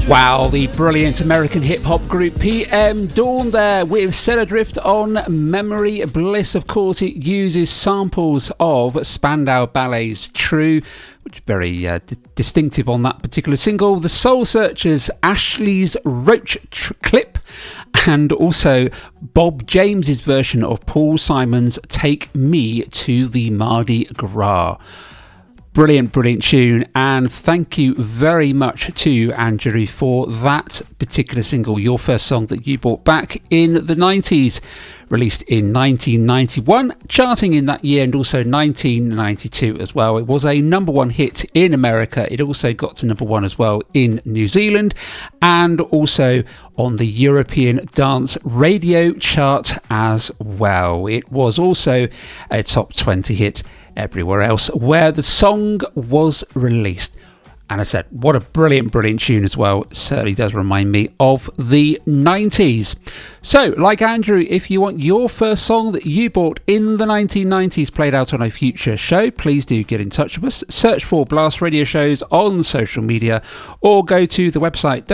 Wow, the brilliant American hip-hop group PM Dawn there with Set Adrift on Memory Bliss. Of course, it uses samples of Spandau Ballet's True, which is very distinctive on that particular single. The Soul Searchers' Ashley's Roach clip, and also Bob James's version of Paul Simon's Take Me to the Mardi Gras. Brilliant tune, and thank you very much to Andrew for that particular single, your first song that you brought back in the 90s, released in 1991, charting in that year, and also 1992 as well. It was a number one hit in America. It also got to number one as well in New Zealand, and also on the European Dance Radio chart as well. It was also a top 20 hit everywhere else where the song was released. And I said, what a brilliant tune as well. It certainly does remind me of the 90s. So, like Andrew, if you want your first song that you bought in the 1990s played out on a future show, please do get in touch with us. Search for Blast Radio Shows on social media, or go to the website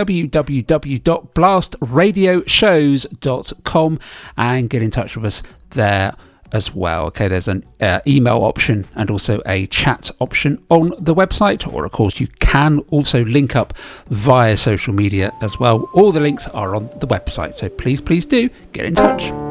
www.blastradioshows.com and get in touch with us there as well. Okay, there's an email option and also a chat option on the website, or of course you can also link up via social media as well. All the links are on the website, so please do get in touch.